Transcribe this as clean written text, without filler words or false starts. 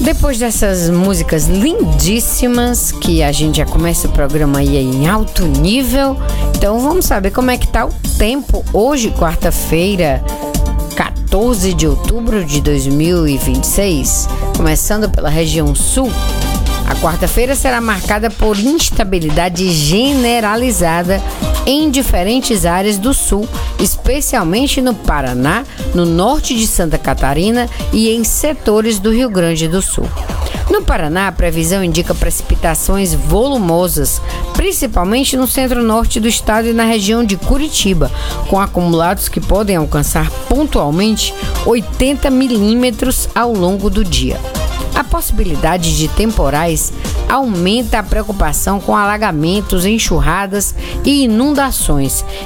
Depois dessas músicas lindíssimas, que a gente já começa o programa aí em alto nível, então vamos saber como é que tá o tempo hoje, quarta-feira, 14 de outubro de 2026, começando pela região sul. A quarta-feira será marcada por instabilidade generalizada em diferentes áreas do sul, especialmente no Paraná, no norte de Santa Catarina e em setores do Rio Grande do Sul. No Paraná, a previsão indica precipitações volumosas, principalmente no centro-norte do estado e na região de Curitiba, com acumulados que podem alcançar pontualmente 80 milímetros ao longo do dia. A possibilidade de temporais aumenta a preocupação com alagamentos, enxurradas e inundações,